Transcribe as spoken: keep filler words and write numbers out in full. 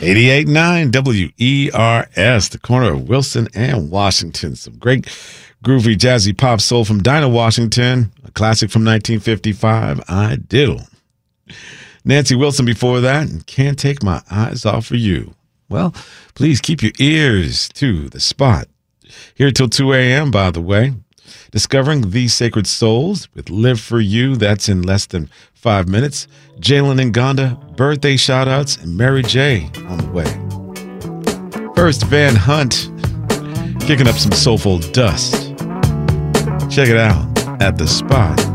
eighty-eight point nine W E R S, the corner of Wilson and Washington. Some great groovy jazzy pop soul from Dinah Washington, a classic from nineteen fifty-five, I Diddle. Nancy Wilson before that, and Can't Take My Eyes Off of You. Well, please keep your ears to the spot. Here till two a.m., by the way. Discovering These Sacred Souls with Live For You. That's in less than five minutes. Jalen and Gonda, birthday shout-outs, and Mary J. on the way. First, Van Hunt, kicking up some soulful dust. Check it out at The Spot.